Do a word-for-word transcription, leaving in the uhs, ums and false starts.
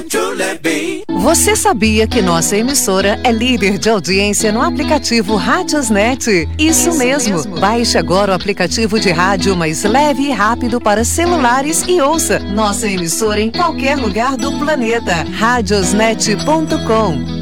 truly be. Você sabia que nossa emissora é líder de audiência no aplicativo Radiosnet? Isso, Isso mesmo. mesmo. Baixe agora o aplicativo de rádio mais leve e rápido para celulares e ouça nossa emissora em qualquer lugar do planeta. radiosnet ponto com